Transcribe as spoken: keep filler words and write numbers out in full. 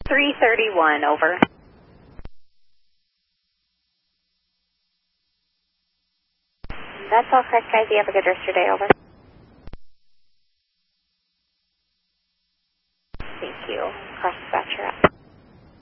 three thirty-one, over. That's all correct, guys. You have a good rest of your day, over. Thank you. Cross dispatcher up.